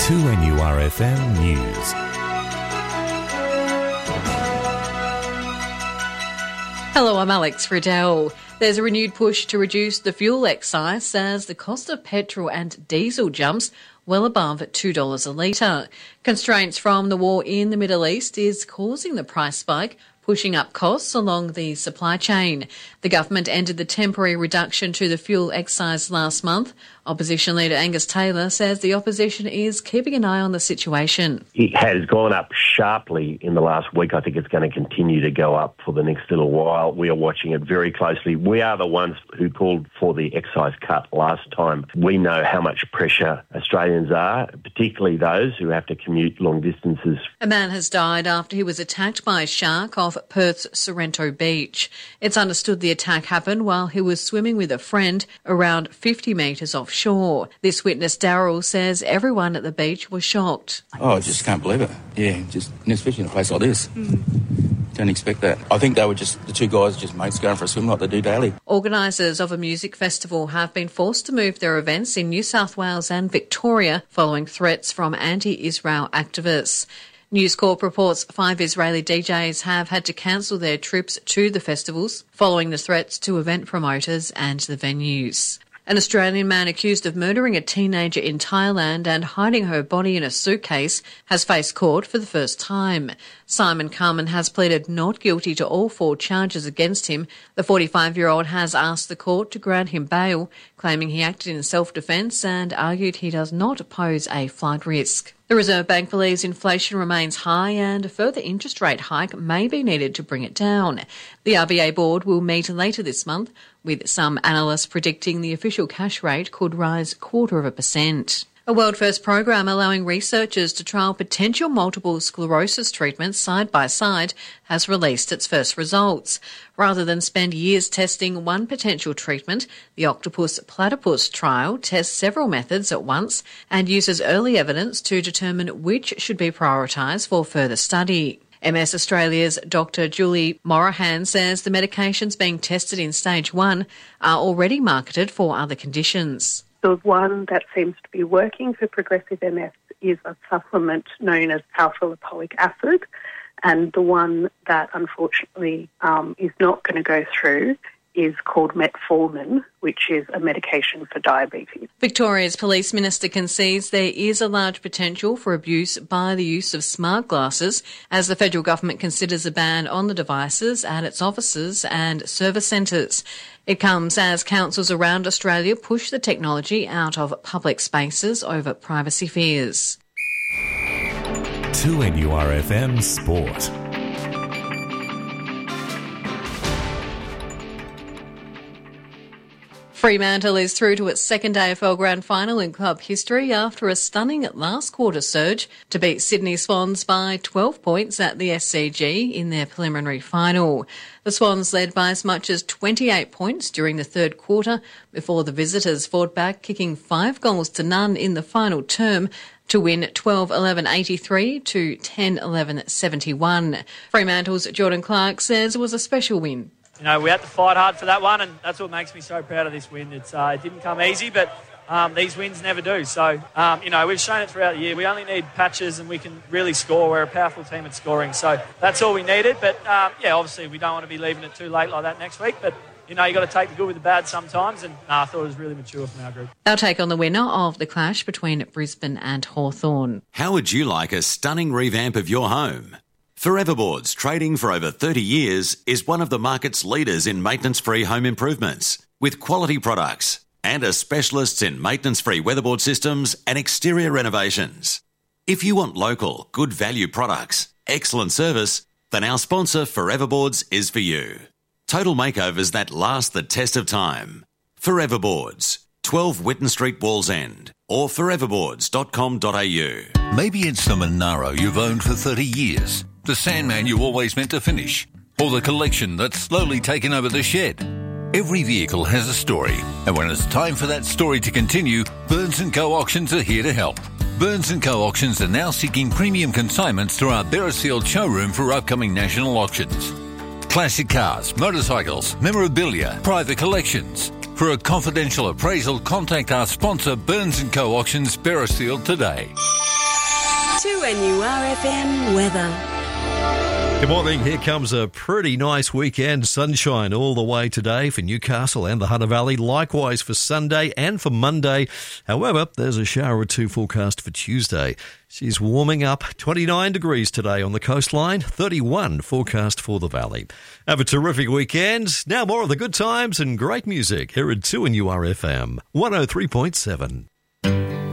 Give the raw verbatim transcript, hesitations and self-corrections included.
two N U R F M News. Hello, I'm Alex Riddell. There's a renewed push to reduce the fuel excise as the cost of petrol and diesel jumps well above two dollars a litre. Constraints from the war in the Middle East is causing the price spike, pushing up costs along the supply chain. The government ended the temporary reduction to the fuel excise last month. Opposition leader Angus Taylor says the opposition is keeping an eye on the situation. It has gone up sharply in the last week. I think it's going to continue to go up for the next little while. We are watching it very closely. We are the ones who called for the excise cut last time. We know how much pressure Australians are, particularly those who have to commute long distances. A man has died after he was attacked by a shark off Perth's Sorrento Beach. It's understood the attack happened while he was swimming with a friend around fifty metres offshore. This witness, Daryl, says everyone at the beach was shocked. Oh, I just can't believe it. Yeah, just especially in a place like this. Mm. Don't expect that. I think they were just, the two guys just mates going for a swim like they do daily. Organisers of a music festival have been forced to move their events in New South Wales and Victoria following threats from anti-Israel activists. News Corp reports five Israeli D Js have had to cancel their trips to the festivals following the threats to event promoters and the venues. An Australian man accused of murdering a teenager in Thailand and hiding her body in a suitcase has faced court for the first time. Simon Carman has pleaded not guilty to all four charges against him. The forty-five-year-old has asked the court to grant him bail, claiming he acted in self-defence and argued he does not pose a flight risk. The Reserve Bank believes inflation remains high and a further interest rate hike may be needed to bring it down. The R B A board will meet later this month, with some analysts predicting the official cash rate could rise quarter of a percent. A world-first program allowing researchers to trial potential multiple sclerosis treatments side by side has released its first results. Rather than spend years testing one potential treatment, the Octopus Platypus trial tests several methods at once and uses early evidence to determine which should be prioritised for further study. M S Australia's Doctor Julie Morahan says the medications being tested in stage one are already marketed for other conditions. The one that seems to be working for progressive M S is a supplement known as alpha-lipoic acid, and the one that unfortunately um, is not going to go through is called metformin, which is a medication for diabetes. Victoria's Police Minister concedes there is a large potential for abuse by the use of smart glasses as the federal government considers a ban on the devices at its offices and service centres. It comes as councils around Australia push the technology out of public spaces over privacy fears. two N U R F M Sport. Fremantle is through to its second A F L Grand Final in club history after a stunning last quarter surge to beat Sydney Swans by twelve points at the S C G in their preliminary final. The Swans led by as much as twenty-eight points during the third quarter before the visitors fought back, kicking five goals to none in the final term to win twelve eleven eighty-three to ten eleven seventy-one. Fremantle's Jordan Clark says it was a special win. You know, we had to fight hard for that one, and that's what makes me so proud of this win. It's, uh, it didn't come easy, but um, these wins never do. So, um, you know, we've shown it throughout the year. We only need patches and we can really score. We're a powerful team at scoring. So that's all we needed. But, um, yeah, obviously we don't want to be leaving it too late like that next week. But, you know, you've got to take the good with the bad sometimes. And nah, I thought it was really mature from our group. They'll take on the winner of the clash between Brisbane and Hawthorn. How would you like a stunning revamp of your home? Foreverboards, trading for over thirty years, is one of the market's leaders in maintenance-free home improvements, with quality products and are specialists in maintenance-free weatherboard systems and exterior renovations. If you want local, good value products, excellent service, then our sponsor Foreverboards is for you. Total makeovers that last the test of time. Foreverboards, twelve Whitton Street, Wallsend, or foreverboards dot com dot a u. Maybe it's the Monaro you've owned for thirty years. The Sandman you always meant to finish, or the collection that's slowly taken over the shed. Every vehicle has a story, and when it's time for that story to continue, Burns and Co Auctions are here to help. Burns and Co Auctions are now seeking premium consignments through our Beresfield showroom for upcoming national auctions. Classic cars, motorcycles, memorabilia, private collections. For a confidential appraisal, contact our sponsor Burns and Co Auctions, Beresfield today. two N U R F M weather. Good morning. Here comes a pretty nice weekend. Sunshine all the way today for Newcastle and the Hunter Valley. Likewise for Sunday and for Monday. However, there's a shower or two forecast for Tuesday. She's warming up. twenty-nine degrees today on the coastline. thirty-one forecast for the valley. Have a terrific weekend. Now more of the good times and great music here at two N U R F M one oh three point seven.